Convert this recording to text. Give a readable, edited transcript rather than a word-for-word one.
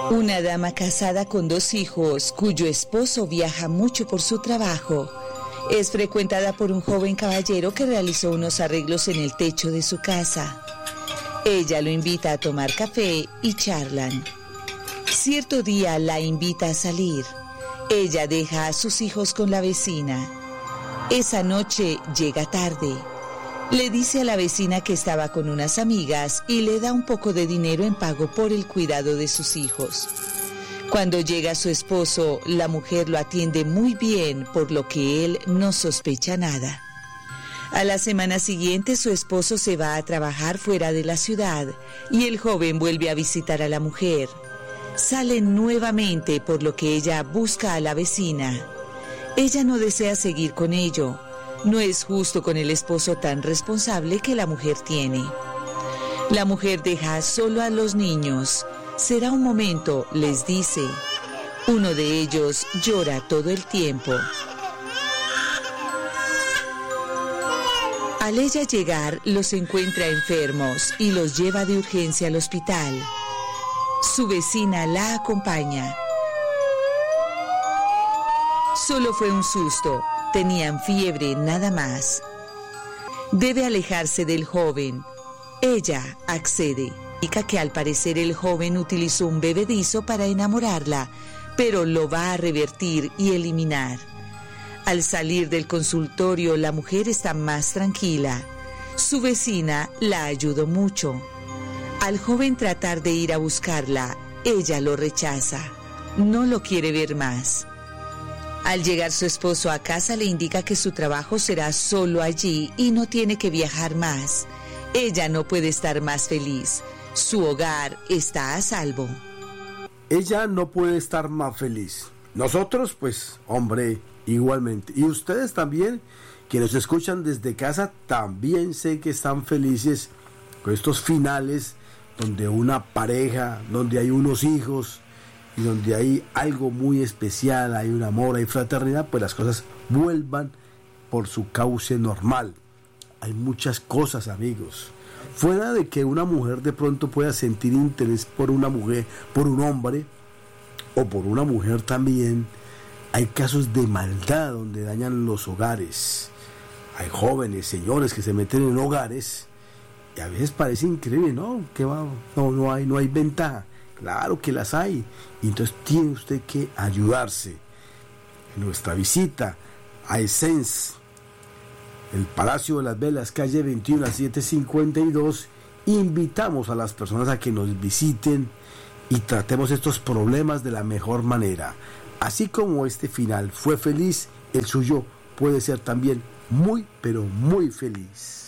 Una dama casada con 2 hijos, cuyo esposo viaja mucho por su trabajo, es frecuentada por un joven caballero que realizó unos arreglos en el techo de su casa. Ella lo invita a tomar café y charlan. Cierto día la invita a salir. Ella deja a sus hijos con la vecina. Esa noche llega tarde. Le dice a la vecina que estaba con unas amigas y le da un poco de dinero en pago por el cuidado de sus hijos. Cuando llega su esposo, la mujer lo atiende muy bien, por lo que él no sospecha nada. A la semana siguiente, su esposo se va a trabajar fuera de la ciudad y el joven vuelve a visitar a la mujer. Salen nuevamente, por lo que ella busca a la vecina. Ella no desea seguir con ello. No es justo con el esposo tan responsable que la mujer tiene. La mujer deja solo a los niños. Será un momento, les dice. Uno de ellos llora todo el tiempo. Al ella llegar, los encuentra enfermos y los lleva de urgencia al hospital. Su vecina la acompaña. Solo fue un susto. Tenían fiebre, nada más. Debe alejarse del joven. Ella accede. Indica que al parecer el joven utilizó un bebedizo para enamorarla, pero lo va a revertir y eliminar. Al salir del consultorio, la mujer está más tranquila. Su vecina la ayudó mucho. Al joven tratar de ir a buscarla, ella lo rechaza. No lo quiere ver más. Al llegar su esposo a casa, le indica que su trabajo será solo allí y no tiene que viajar más. Ella no puede estar más feliz. Su hogar está a salvo. Ella no puede estar más feliz. Nosotros, pues, hombre, igualmente. Y ustedes también, que nos escuchan desde casa, también sé que están felices con estos finales donde una pareja, donde hay unos hijos y donde hay algo muy especial, hay un amor, hay fraternidad, pues las cosas vuelvan por su cauce normal. Hay muchas cosas, amigos. Fuera de que una mujer de pronto pueda sentir interés por una mujer, por un hombre, o por una mujer también, hay casos de maldad donde dañan los hogares. Hay jóvenes, señores que se meten en hogares y a veces parece increíble, ¿no? ¿Qué va? No hay ventaja. Claro que las hay. Y entonces tiene usted que ayudarse. En nuestra visita a Essence, el Palacio de las Velas, calle 21 a 752, invitamos a las personas a que nos visiten y tratemos estos problemas de la mejor manera. Así como este final fue feliz, el suyo puede ser también muy, pero muy feliz.